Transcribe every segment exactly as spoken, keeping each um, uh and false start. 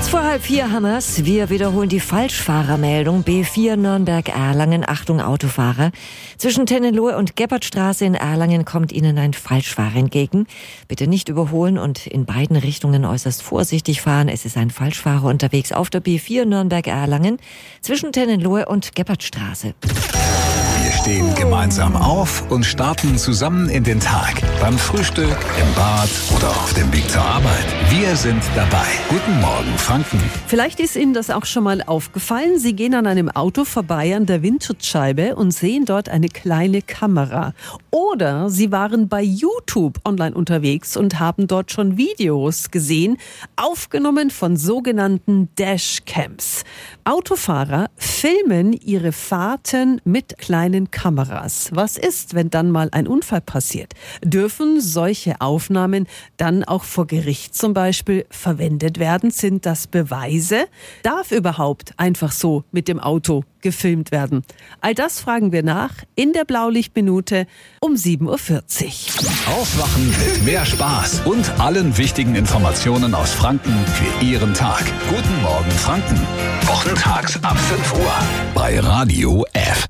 Kurz vor halb vier haben wir's. Wir wiederholen die Falschfahrermeldung. B vier Nürnberg-Erlangen. Achtung, Autofahrer. Zwischen Tennenlohe und Gebhardtstraße in Erlangen kommt Ihnen ein Falschfahrer entgegen. Bitte nicht überholen und in beiden Richtungen äußerst vorsichtig fahren. Es ist ein Falschfahrer unterwegs auf der B vier Nürnberg-Erlangen zwischen Tennenlohe und Gebhardtstraße. Wir stehen gemeinsam auf und starten zusammen in den Tag. Beim Frühstück, im Bad oder auf dem Weg zur Arbeit. Wir sind dabei. Guten Morgen, Franken. Vielleicht ist Ihnen das auch schon mal aufgefallen. Sie gehen an einem Auto vorbei an der Windschutzscheibe und sehen dort eine kleine Kamera. Oder Sie waren bei YouTube online unterwegs und haben dort schon Videos gesehen, aufgenommen von sogenannten Dashcams. Autofahrer filmen ihre Fahrten mit kleinen Kameras. Was ist, wenn dann mal ein Unfall passiert? Dürfen solche Aufnahmen dann auch vor Gericht zum Beispiel verwendet werden? Sind das Beweise? Darf überhaupt einfach so mit dem Auto gefilmt werden? All das fragen wir nach in der Blaulichtminute um sieben Uhr vierzig. Aufwachen mit mehr Spaß und allen wichtigen Informationen aus Franken für Ihren Tag. Guten Morgen, Franken. Wochentags ab fünf Uhr bei Radio F.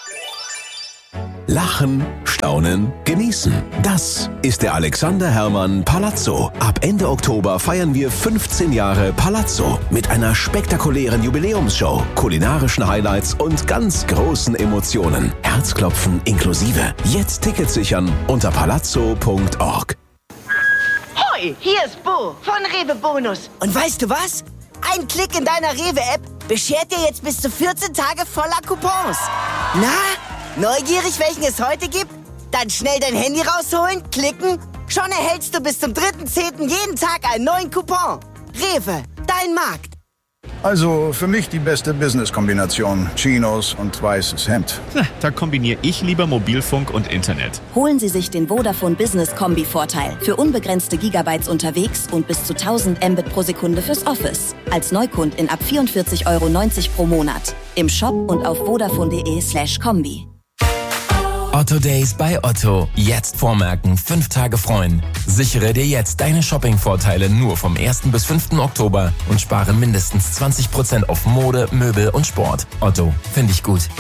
Lachen, staunen, genießen. Das ist der Alexander Herrmann Palazzo. Ab Ende Oktober feiern wir fünfzehn Jahre Palazzo mit einer spektakulären Jubiläumsshow, kulinarischen Highlights und ganz großen Emotionen. Herzklopfen inklusive. Jetzt Tickets sichern unter palazzo punkt org. Hoi, hier ist Bo von Rewe Bonus. Und weißt du was? Ein Klick in deiner Rewe-App beschert dir jetzt bis zu vierzehn Tage voller Coupons. Na? Neugierig, welchen es heute gibt? Dann schnell dein Handy rausholen, klicken. Schon erhältst du bis zum dritten zehnten jeden Tag einen neuen Coupon. Rewe, dein Markt. Also für mich die beste Business-Kombination. Chinos und weißes Hemd. Na, da kombiniere ich lieber Mobilfunk und Internet. Holen Sie sich den Vodafone Business Kombi-Vorteil. Für unbegrenzte Gigabytes unterwegs und bis zu tausend Mbit pro Sekunde fürs Office. Als Neukundin ab vierundvierzig Euro neunzig pro Monat. Im Shop und auf vodafone.de slash Kombi. Otto Days bei Otto. Jetzt vormerken, fünf Tage freuen. Sichere dir jetzt deine Shopping-Vorteile nur vom ersten bis fünften Oktober und spare mindestens zwanzig Prozent auf Mode, Möbel und Sport. Otto, finde ich gut.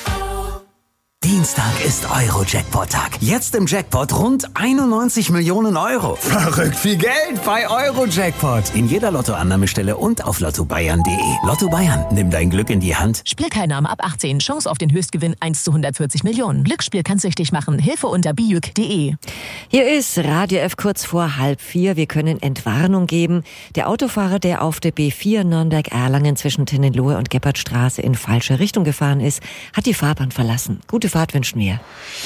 Dienstag ist Euro-Jackpot-Tag. Jetzt im Jackpot rund einundneunzig Millionen Euro. Verrückt viel Geld bei Euro-Jackpot. In jeder Lottoannahmestelle und auf lotto bayern punkt de. Lotto Bayern, nimm dein Glück in die Hand. Spielteilnahme ab achtzehn. Chance auf den Höchstgewinn eins zu hundertvierzig Millionen. Glücksspiel kann süchtig machen. Hilfe unter bijuk punkt de. Hier ist Radio F kurz vor halb vier. Wir können Entwarnung geben. Der Autofahrer, der auf der B vier Nürnberg-Erlangen zwischen Tennenlohe und Gebhardtstraße in falsche Richtung gefahren ist, hat die Fahrbahn verlassen. Gute Fahrt wünschen wir.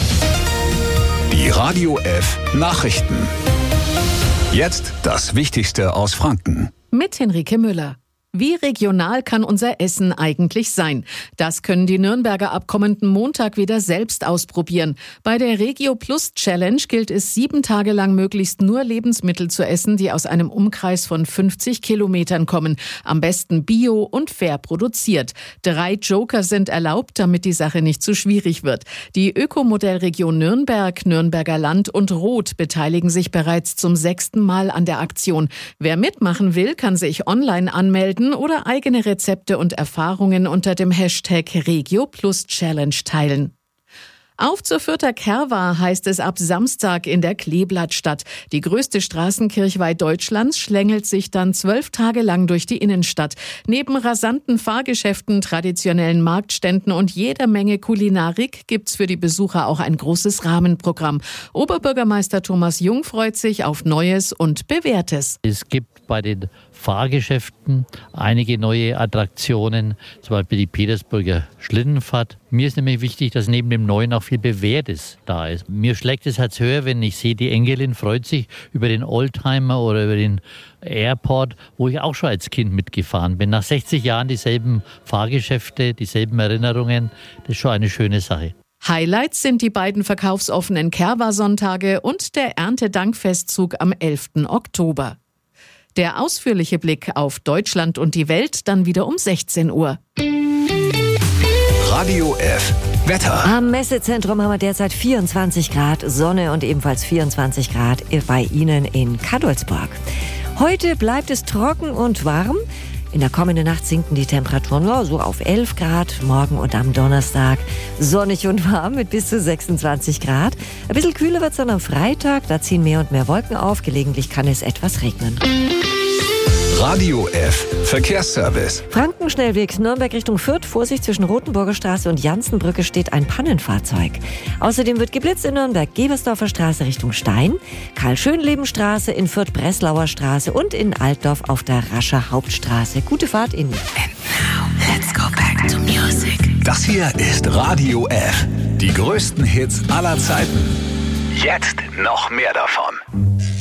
Die Radio F Nachrichten. Jetzt das Wichtigste aus Franken. Mit Henrike Müller. Wie regional kann unser Essen eigentlich sein? Das können die Nürnberger ab kommenden Montag wieder selbst ausprobieren. Bei der Regio Plus Challenge gilt es, sieben Tage lang möglichst nur Lebensmittel zu essen, die aus einem Umkreis von fünfzig Kilometern kommen. Am besten bio und fair produziert. Drei Joker sind erlaubt, damit die Sache nicht zu schwierig wird. Die Ökomodellregion Nürnberg, Nürnberger Land und Rot beteiligen sich bereits zum sechsten Mal an der Aktion. Wer mitmachen will, kann sich online anmelden oder eigene Rezepte und Erfahrungen unter dem Hashtag Regio Plus Challenge teilen. Auf zur Fürther Kerwa heißt es ab Samstag in der Kleeblattstadt. Die größte Straßenkirchweih Deutschlands schlängelt sich dann zwölf Tage lang durch die Innenstadt. Neben rasanten Fahrgeschäften, traditionellen Marktständen und jeder Menge Kulinarik gibt's für die Besucher auch ein großes Rahmenprogramm. Oberbürgermeister Thomas Jung freut sich auf Neues und Bewährtes. Es gibt bei den Fahrgeschäften einige neue Attraktionen, zum Beispiel die Petersburger Schlittenfahrt. Mir ist nämlich wichtig, dass neben dem Neuen auch viel Bewährtes da ist. Mir schlägt das Herz höher, wenn ich sehe, die Enkelin freut sich über den Oldtimer oder über den Airport, wo ich auch schon als Kind mitgefahren bin. Nach sechzig Jahren dieselben Fahrgeschäfte, dieselben Erinnerungen, das ist schon eine schöne Sache. Highlights sind die beiden verkaufsoffenen Kerwa-Sonntage und der Erntedankfestzug am elften Oktober. Der ausführliche Blick auf Deutschland und die Welt dann wieder um sechzehn Uhr. Radio F Wetter. Am Messezentrum haben wir derzeit vierundzwanzig Grad Sonne und ebenfalls vierundzwanzig Grad bei Ihnen in Cadolzburg. Heute bleibt es trocken und warm. In der kommenden Nacht sinken die Temperaturen ja, so auf elf Grad. Morgen und am Donnerstag sonnig und warm mit bis zu sechsundzwanzig Grad. Ein bisschen kühler wird es dann am Freitag. Da ziehen mehr und mehr Wolken auf. Gelegentlich kann es etwas regnen. Radio F. Verkehrsservice. Frankenschnellweg Nürnberg Richtung Fürth. Vorsicht, zwischen Rotenburger Straße und Jansenbrücke steht ein Pannenfahrzeug. Außerdem wird geblitzt in Nürnberg Gebersdorfer Straße Richtung Stein, Karl-Schönleben-Straße in Fürth Breslauer Straße und in Altdorf auf der Rascher Hauptstraße. Gute Fahrt Ihnen. And now, let's go back to music. Das hier ist Radio F. Die größten Hits aller Zeiten. Jetzt noch mehr davon.